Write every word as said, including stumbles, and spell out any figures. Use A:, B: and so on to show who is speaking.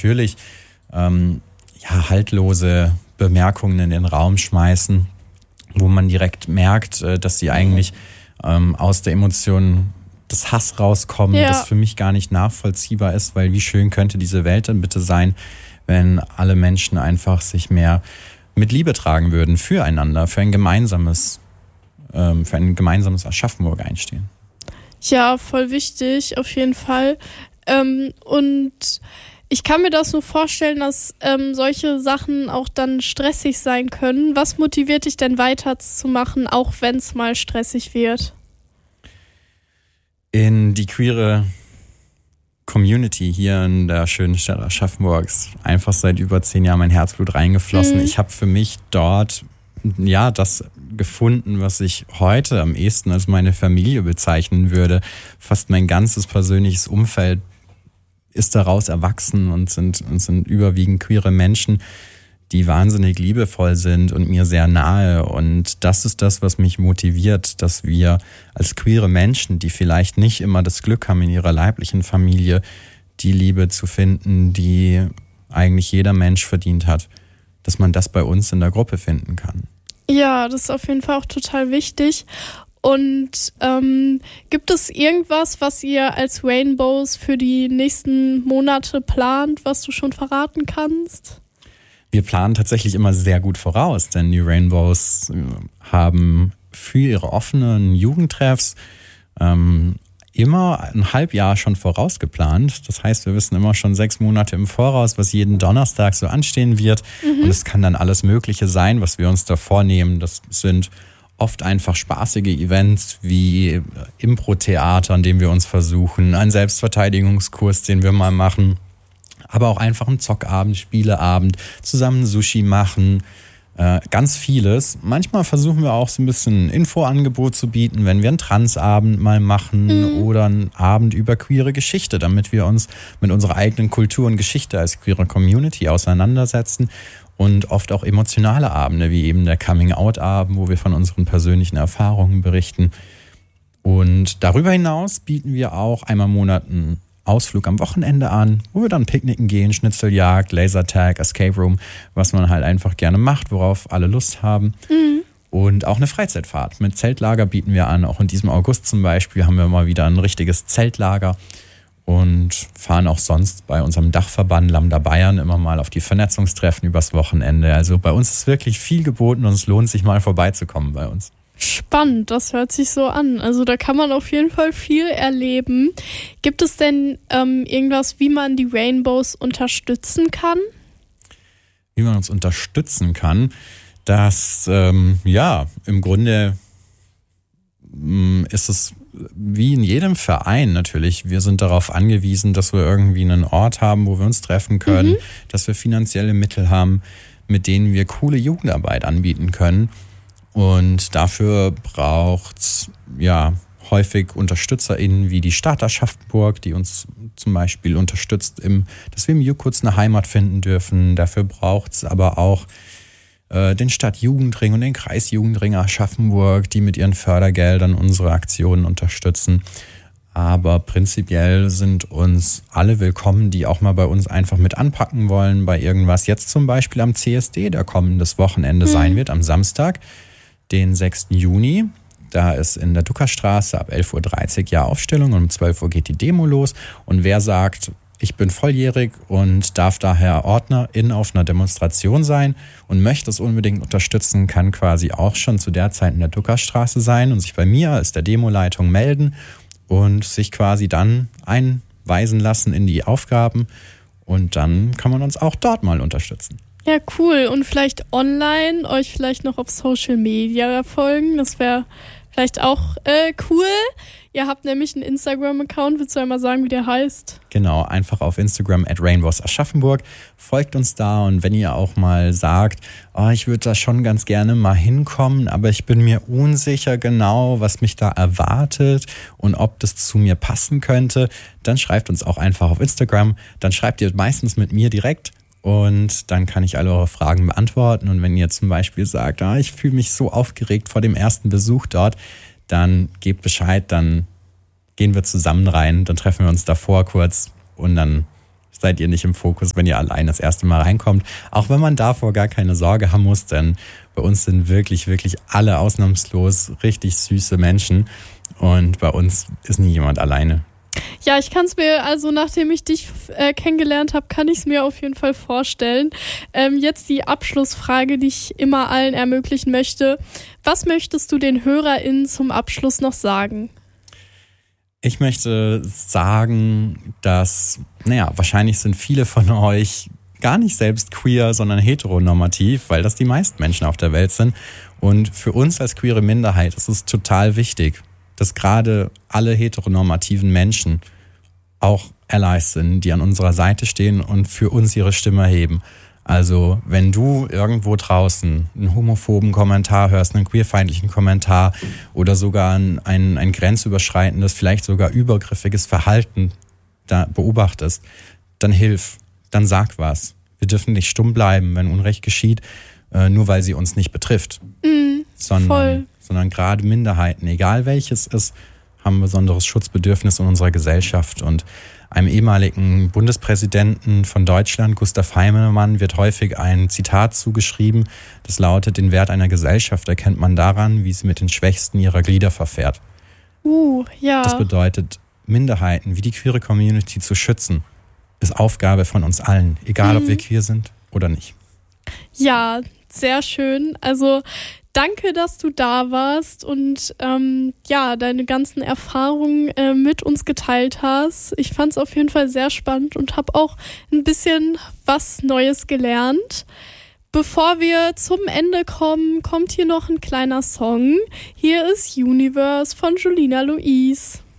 A: natürlich ähm, ja, haltlose Bemerkungen in den Raum schmeißen, wo man direkt merkt, äh, dass sie eigentlich ähm, aus der Emotion des Hass rauskommen,
B: Ja.
A: das für mich gar nicht nachvollziehbar ist, weil wie schön könnte diese Welt dann bitte sein, wenn alle Menschen einfach sich mehr mit Liebe tragen würden, füreinander, für ein gemeinsames, ähm, für ein gemeinsames Aschaffenburg einstehen.
B: Ja, voll wichtig, auf jeden Fall. Ähm, und ich kann mir das nur vorstellen, dass ähm, solche Sachen auch dann stressig sein können. Was motiviert dich denn weiterzumachen, auch wenn es mal stressig wird?
A: In die queere Community hier in der schönen Stadt Aschaffenburg ist einfach seit über zehn Jahren mein Herzblut reingeflossen.
B: Mhm.
A: Ich habe für mich dort ja das gefunden, was ich heute am ehesten als meine Familie bezeichnen würde. Fast mein ganzes persönliches Umfeld ist daraus erwachsen und sind, und sind überwiegend queere Menschen, die wahnsinnig liebevoll sind und mir sehr nahe. Und das ist das, was mich motiviert, dass wir als queere Menschen, die vielleicht nicht immer das Glück haben, in ihrer leiblichen Familie die Liebe zu finden, die eigentlich jeder Mensch verdient hat, dass man das bei uns in der Gruppe finden kann.
B: Ja, das ist auf jeden Fall auch total wichtig. Und ähm, gibt es irgendwas, was ihr als Rainbows für die nächsten Monate plant, was du schon verraten kannst?
A: Wir planen tatsächlich immer sehr gut voraus, denn die Rainbows haben für ihre offenen Jugendtreffs ähm, immer ein Halbjahr schon vorausgeplant. Das heißt, wir wissen immer schon sechs Monate im Voraus, was jeden Donnerstag so anstehen wird. Mhm. Und es kann dann alles Mögliche sein, was wir uns da vornehmen. Das sind oft einfach spaßige Events wie Impro-Theater, an dem wir uns versuchen, ein Selbstverteidigungskurs, den wir mal machen, aber auch einfach ein Zockabend, Spieleabend, zusammen Sushi machen, äh, ganz vieles. Manchmal versuchen wir auch so ein bisschen ein Infoangebot zu bieten, wenn wir einen Transabend mal machen mhm. oder einen Abend über queere Geschichte, damit wir uns mit unserer eigenen Kultur und Geschichte als queere Community auseinandersetzen. Und oft auch emotionale Abende, wie eben der Coming-out-Abend, wo wir von unseren persönlichen Erfahrungen berichten. Und darüber hinaus bieten wir auch einmal im Monat einen Ausflug am Wochenende an, wo wir dann picknicken gehen, Schnitzeljagd, Lasertag, Escape Room, was man halt einfach gerne macht, worauf alle Lust haben. Mhm. Und auch eine Freizeitfahrt mit Zeltlager bieten wir an. Auch in diesem August zum Beispiel haben wir mal wieder ein richtiges Zeltlager. Und fahren auch sonst bei unserem Dachverband Lambda Bayern immer mal auf die Vernetzungstreffen übers Wochenende. Also bei uns ist wirklich viel geboten und es lohnt sich mal vorbeizukommen bei uns.
B: Spannend, das hört sich so an. Also da kann man auf jeden Fall viel erleben. Gibt es denn ähm, irgendwas, wie man die Rainbows unterstützen kann?
A: Wie man uns unterstützen kann, dass ähm, ja im Grunde ähm, ist es wie in jedem Verein natürlich. Wir sind darauf angewiesen, dass wir irgendwie einen Ort haben, wo wir uns treffen können, mhm. dass wir finanzielle Mittel haben, mit denen wir coole Jugendarbeit anbieten können. Und dafür braucht's ja häufig UnterstützerInnen wie die Stadt Aschaffenburg, die uns zum Beispiel unterstützt, im, dass wir im Jukurz eine Heimat finden dürfen. Dafür braucht's aber auch äh, den Stadtjugendring und den Kreisjugendring Aschaffenburg, die mit ihren Fördergeldern unsere Aktionen unterstützen. Aber prinzipiell sind uns alle willkommen, die auch mal bei uns einfach mit anpacken wollen bei irgendwas. Jetzt zum Beispiel am C S D, der kommendes Wochenende mhm. sein wird, am Samstag, den sechsten Juni. Da ist in der Duckerstraße ab elf Uhr dreißig Jahr Aufstellung und um zwölf Uhr geht die Demo los. Und wer sagt, ich bin volljährig und darf daher Ordnerin auf einer Demonstration sein und möchte es unbedingt unterstützen, kann quasi auch schon zu der Zeit in der Duckerstraße sein und sich bei mir als der Demoleitung melden und sich quasi dann einweisen lassen in die Aufgaben. Und dann kann man uns auch dort mal unterstützen.
B: Ja, cool. Und vielleicht online euch vielleicht noch auf Social Media folgen. Das wäre vielleicht auch äh, cool. Ihr habt nämlich einen Instagram-Account. Willst du einmal sagen, wie der heißt?
A: Genau, einfach auf Instagram at Rainbows Aschaffenburg. Folgt uns da und wenn ihr auch mal sagt, oh, ich würde da schon ganz gerne mal hinkommen, aber ich bin mir unsicher genau, was mich da erwartet und ob das zu mir passen könnte, dann schreibt uns auch einfach auf Instagram. Dann schreibt ihr meistens mit mir direkt. Und dann kann ich alle eure Fragen beantworten. Und wenn ihr zum Beispiel sagt, ah, ich fühle mich so aufgeregt vor dem ersten Besuch dort, dann gebt Bescheid, dann gehen wir zusammen rein, dann treffen wir uns davor kurz und dann seid ihr nicht im Fokus, wenn ihr allein das erste Mal reinkommt. Auch wenn man davor gar keine Sorge haben muss, denn bei uns sind wirklich, wirklich alle ausnahmslos richtig süße Menschen und bei uns ist nie jemand alleine.
B: Ja, ich kann es mir, also nachdem ich dich äh, kennengelernt habe, kann ich es mir auf jeden Fall vorstellen. Ähm, jetzt die Abschlussfrage, die ich immer allen ermöglichen möchte. Was möchtest du den HörerInnen zum Abschluss noch sagen?
A: Ich möchte sagen, dass, naja, wahrscheinlich sind viele von euch gar nicht selbst queer, sondern heteronormativ, weil das die meisten Menschen auf der Welt sind. Und für uns als queere Minderheit ist es total wichtig, dass gerade alle heteronormativen Menschen auch Allies sind, die an unserer Seite stehen und für uns ihre Stimme erheben. Also wenn du irgendwo draußen einen homophoben Kommentar hörst, einen queerfeindlichen Kommentar oder sogar ein, ein, ein grenzüberschreitendes, vielleicht sogar übergriffiges Verhalten da beobachtest, dann hilf, dann sag was. Wir dürfen nicht stumm bleiben, wenn Unrecht geschieht, äh, nur weil sie uns nicht betrifft.
B: Mm,
A: sondern,
B: voll.
A: sondern gerade Minderheiten, egal welches ist, haben ein besonderes Schutzbedürfnis in unserer Gesellschaft. Und einem ehemaligen Bundespräsidenten von Deutschland, Gustav Heinemann, wird häufig ein Zitat zugeschrieben, das lautet: Den Wert einer Gesellschaft erkennt man daran, wie sie mit den Schwächsten ihrer Glieder verfährt.
B: Uh, ja.
A: Das bedeutet, Minderheiten wie die queere Community zu schützen, ist Aufgabe von uns allen, egal ob wir queer sind oder nicht.
B: Ja, sehr schön. Also danke, dass du da warst und ähm, ja, deine ganzen Erfahrungen äh, mit uns geteilt hast. Ich fand es auf jeden Fall sehr spannend und habe auch ein bisschen was Neues gelernt. Bevor wir zum Ende kommen, kommt hier noch ein kleiner Song. Hier ist Universe von Julina Louise.